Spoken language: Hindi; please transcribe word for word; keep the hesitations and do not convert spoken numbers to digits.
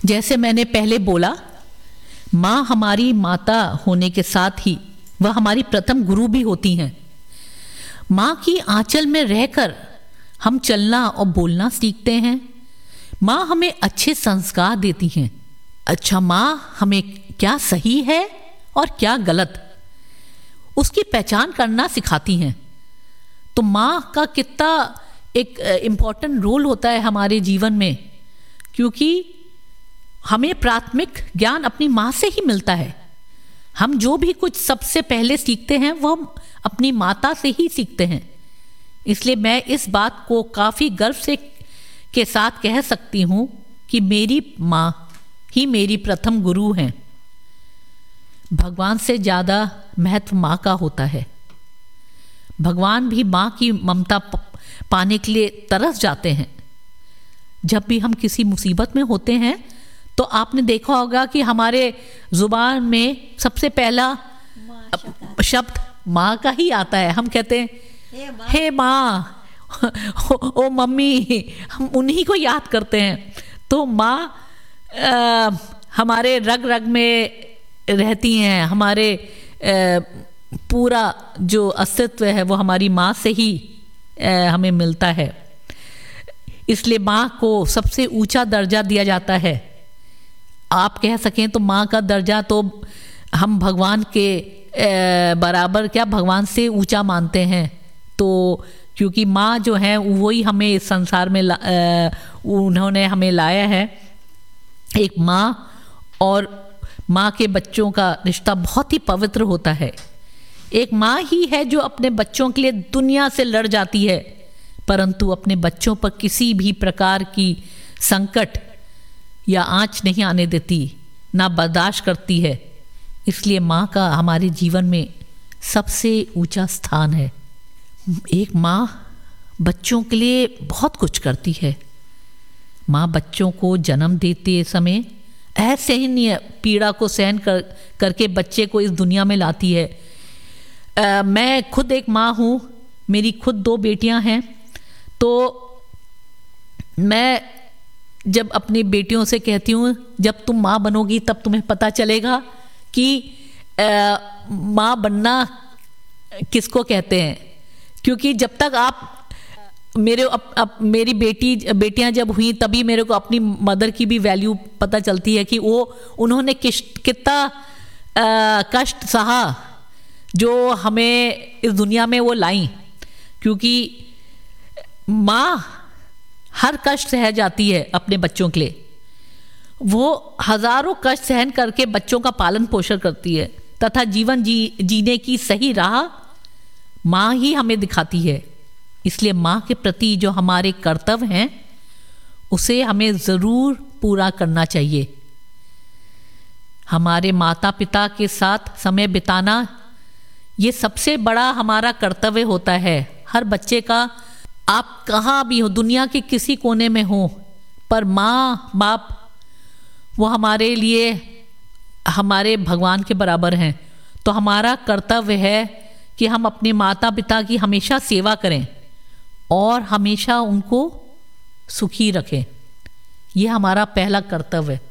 जैसे मैंने पहले बोला, माँ हमारी माता होने के साथ ही वह हमारी प्रथम गुरु भी होती हैं। माँ की आंचल में रहकर हम चलना और बोलना सीखते हैं। माँ हमें अच्छे संस्कार देती हैं। अच्छा, माँ हमें क्या सही है और क्या गलत, उसकी पहचान करना सिखाती हैं। तो माँ का कितना एक इम्पॉर्टेंट रोल होता है हमारे जीवन में, क्योंकि हमें प्राथमिक ज्ञान अपनी माँ से ही मिलता है। हम जो भी कुछ सबसे पहले सीखते हैं वो हम अपनी माता से ही सीखते हैं। इसलिए मैं इस बात को काफ़ी गर्व से के साथ कह सकती हूँ कि मेरी माँ ही मेरी प्रथम गुरु हैं। भगवान से ज़्यादा महत्व माँ का होता है। भगवान भी माँ की ममता पाने के लिए तरस जाते हैं। जब भी हम किसी मुसीबत में होते हैं तो आपने देखा होगा कि हमारे ज़ुबान में सबसे पहला शब्द माँ का ही आता है। हम कहते हैं हे माँ, ओ मम्मी, हम उन्हीं को याद करते हैं। तो माँ हमारे रग रग में रहती हैं। हमारे आ, पूरा जो अस्तित्व है वो हमारी माँ से ही आ, हमें मिलता है। इसलिए माँ को सबसे ऊंचा दर्जा दिया जाता है। आप कह सकें तो माँ का दर्जा तो हम भगवान के बराबर, क्या भगवान से ऊंचा मानते हैं। तो क्योंकि माँ जो है वही हमें इस संसार में ला, उन्होंने हमें लाया है। एक माँ और माँ के बच्चों का रिश्ता बहुत ही पवित्र होता है। एक माँ ही है जो अपने बच्चों के लिए दुनिया से लड़ जाती है, परंतु अपने बच्चों पर किसी भी प्रकार की संकट या आँच नहीं आने देती, ना बर्दाश्त करती है। इसलिए माँ का हमारे जीवन में सबसे ऊंचा स्थान है। एक माँ बच्चों के लिए बहुत कुछ करती है। माँ बच्चों को जन्म देते समय असहनीय पीड़ा को सहन कर करके बच्चे को इस दुनिया में लाती है। आ, मैं खुद एक माँ हूँ, मेरी खुद दो बेटियाँ हैं। तो मैं जब अपनी बेटियों से कहती हूँ जब तुम माँ बनोगी तब तुम्हें पता चलेगा कि माँ बनना किसको कहते हैं। क्योंकि जब तक आप मेरे अप, अप, मेरी बेटी बेटियां जब हुई तभी मेरे को अपनी मदर की भी वैल्यू पता चलती है कि वो उन्होंने किस कितना कष्ट सहा जो हमें इस दुनिया में वो लाई। क्योंकि माँ हर कष्ट सह जाती है अपने बच्चों के लिए। वो हजारों कष्ट सहन करके बच्चों का पालन पोषण करती है तथा जीवन जी जीने की सही राह माँ ही हमें दिखाती है। इसलिए माँ के प्रति जो हमारे कर्तव्य हैं उसे हमें ज़रूर पूरा करना चाहिए। हमारे माता पिता के साथ समय बिताना ये सबसे बड़ा हमारा कर्तव्य होता है। हर बच्चे का, आप कहाँ भी हो, दुनिया के किसी कोने में हो, पर माँ बाप वो हमारे लिए हमारे भगवान के बराबर हैं। तो हमारा कर्तव्य है कि हम अपने माता पिता की हमेशा सेवा करें और हमेशा उनको सुखी रखें। ये हमारा पहला कर्तव्य है।